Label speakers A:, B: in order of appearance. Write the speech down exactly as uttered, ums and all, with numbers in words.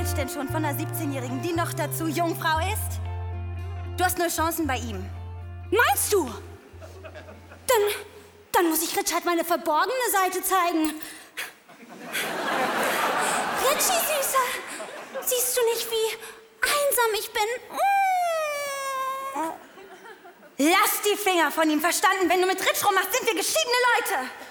A: meinst denn schon von einer siebzehnjährigen, die noch dazu Jungfrau ist? Du hast nur Chancen bei ihm.
B: Meinst du? Dann, dann muss ich Richard meine verborgene Seite zeigen. Richie, Süßer, siehst du nicht, wie einsam ich bin?
A: Lass die Finger von ihm, verstanden? Wenn du mit Rich rummachst, sind wir geschiedene Leute.